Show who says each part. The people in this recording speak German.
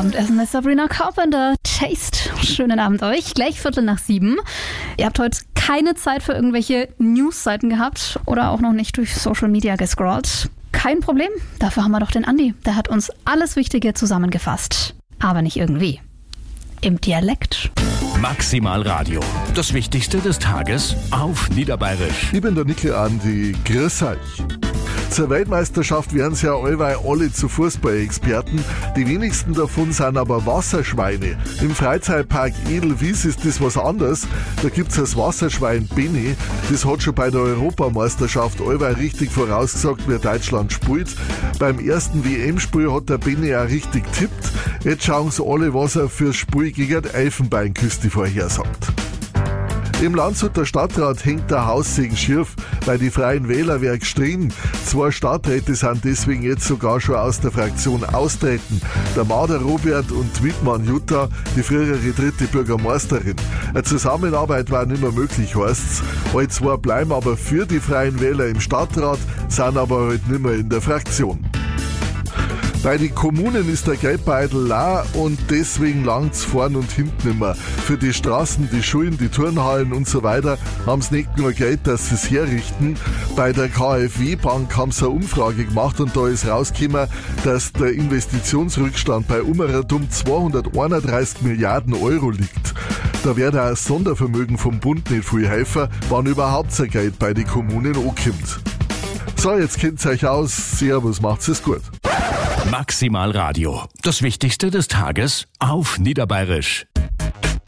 Speaker 1: Abendessen mit Sabrina Carpenter. Taste. Schönen Abend euch. Gleich 6:15. Ihr habt heute keine Zeit für irgendwelche Newsseiten gehabt oder auch noch nicht durch Social Media gescrollt. Kein Problem. Dafür haben wir doch den Andi. Der hat uns alles Wichtige zusammengefasst. Aber nicht irgendwie. Im Dialekt.
Speaker 2: Maximal Radio. Das Wichtigste des Tages auf Niederbayerisch.
Speaker 3: Ich bin der Nickel Andi. Grüß euch. Zur Weltmeisterschaft werden sie ja allweil alle zu Fußballexperten. Die wenigsten davon sind aber Wasserschweine. Im Freizeitpark Edelwies ist das was anderes. Da gibt's das Wasserschwein Benny. Das hat schon bei der Europameisterschaft allweil richtig vorausgesagt, wer Deutschland spielt. Beim ersten WM-Spiel hat der Benny auch richtig tippt. Jetzt schauen sie alle, was er fürs Spiel gegen die Elfenbeinküste vorhersagt. Im Landshuter Stadtrat hängt der Haussegen schief, weil die Freien Wähler wer gestritten. 2 Stadträte sind deswegen jetzt sogar schon aus der Fraktion austreten. Der Mader Robert und Wittmann Jutta, die frühere 3. Bürgermeisterin. Eine Zusammenarbeit war nicht mehr möglich, heißt's. Alle 2 bleiben aber für die Freien Wähler im Stadtrat, sind aber halt nicht mehr in der Fraktion. Bei den Kommunen ist der Geldbeutel leer und deswegen langt's vorn und hinten immer. Für die Straßen, die Schulen, die Turnhallen und so weiter haben sie nicht nur Geld, dass sie es herrichten. Bei der KfW-Bank haben sie eine Umfrage gemacht und da ist rausgekommen, dass der Investitionsrückstand bei Umeratum 231 Milliarden Euro liegt. Da wird auch ein Sondervermögen vom Bund nicht viel helfen, wann überhaupt sein Geld bei den Kommunen ankommt. So, jetzt kennt's euch aus. Servus, macht's es gut.
Speaker 2: Maximal Radio. Das Wichtigste des Tages auf Niederbayerisch.